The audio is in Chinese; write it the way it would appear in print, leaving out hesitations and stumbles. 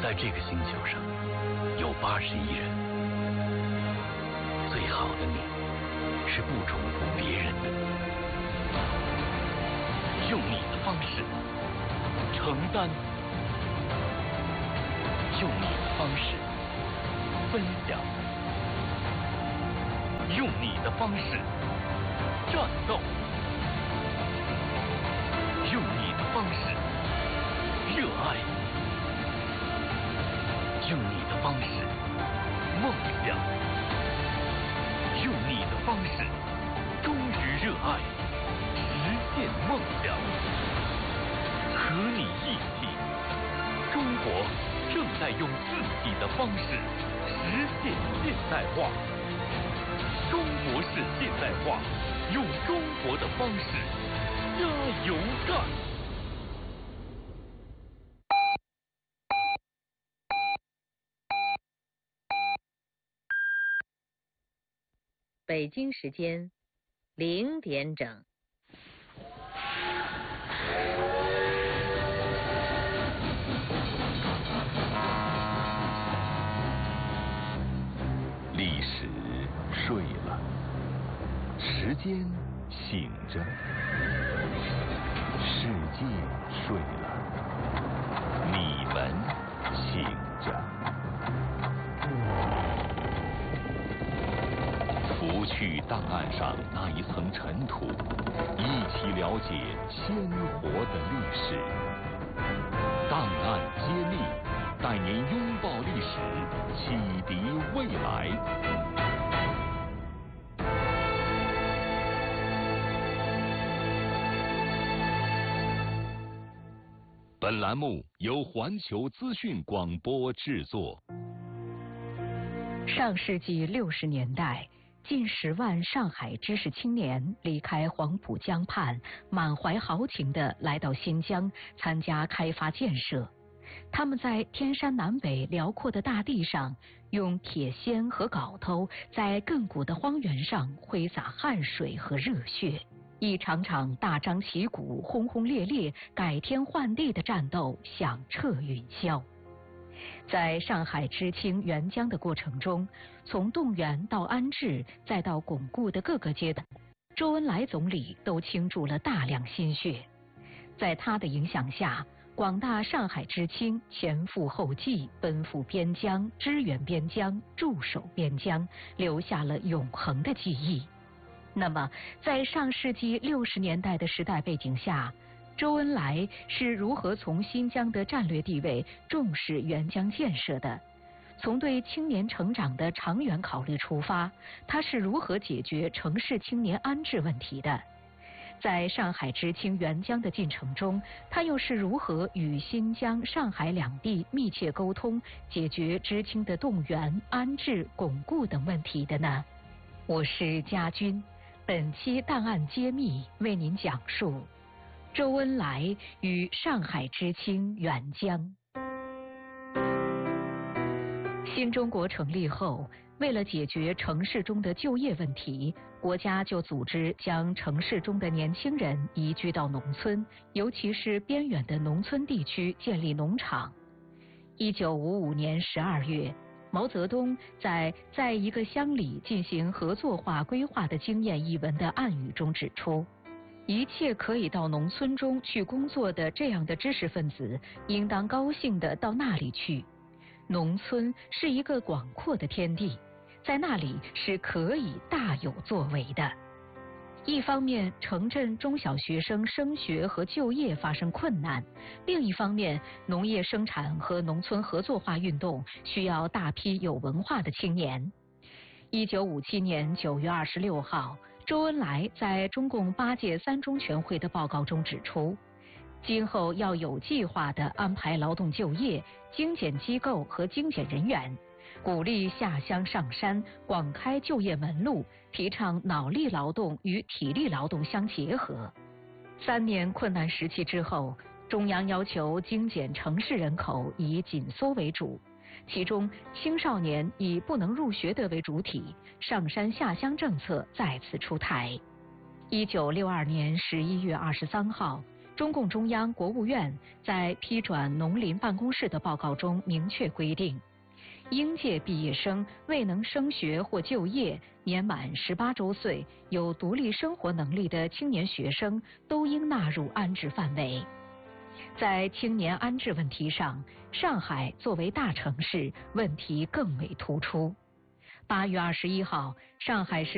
在这个星球上有81人，最好的你是不重复别人的你，用你的方式承担，用你的方式分享，用你的方式战斗，用你的方式热爱，用你的方式梦想，用你的方式忠于热爱，实现梦想。和你一起，中国正在用自己的方式实现现代化。中国式现代化，用中国的方式加油干！ 北京时间0点整。 历史睡了，时间醒着，世界睡了，你们醒着。除去档案上那一层尘土，一起了解鲜活的历史。档案揭秘，带您拥抱历史，启迪未来。本栏目由环球资讯广播制作。 上世纪60年代，近10万上海知识青年离开黄浦江畔，满怀豪情地来到新疆参加开发建设。他们在天山南北辽阔的大地上，用铁锨和镐头在亘古的荒原上挥洒汗水和热血。一场场大张旗鼓、轰轰烈烈、改天换地的战斗响彻云霄。在上海知青援疆的过程中，从动员到安置再到巩固的各个阶段，周恩来总理都倾注了大量心血。在他的影响下，广大上海知青前赴后继，奔赴边疆，支援边疆，驻守边疆，留下了永恒的记忆。那么，在上世纪60年代的时代背景下，周恩来是如何从新疆的战略地位重视援疆建设的？从对青年成长的长远考虑出发，他是如何解决城市青年安置问题的？在上海知青援疆的进程中，他又是如何与新疆、上海两地密切沟通，解决知青的动员、安置、巩固等问题的呢？我是佳君，本期档案揭秘为您讲述周恩来与上海知青援疆。新中国成立后，为了解决城市中的就业问题，国家就组织将城市中的年轻人移居到农村，尤其是边远的农村地区建立农场。1955年12月，毛泽东在一个乡里进行合作化规划的经验一文的暗语中指出，一切可以到农村中去工作的这样的知识分子，应当高兴地到那里去。农村是一个广阔的天地，在那里是可以大有作为的。一方面，城镇中小学生升学和就业发生困难；另一方面，农业生产和农村合作化运动需要大批有文化的青年。1957年9月26号，周恩来在中共8届3中全会的报告中指出，今后要有计划地安排劳动就业、精简机构和精简人员，鼓励下乡上山，广开就业门路，提倡脑力劳动与体力劳动相结合。3年困难时期之后，中央要求精简城市人口，以紧缩为主，其中青少年以不能入学的为主体，上山下乡政策再次出台。1962年11月23号， 中共中央、国务院在批转农林办公室的报告中明确规定，应届毕业生未能升学或就业、年满18周岁、有独立生活能力的青年学生都应纳入安置范围。在青年安置问题上，上海作为大城市，问题更为突出。8月21号，上海市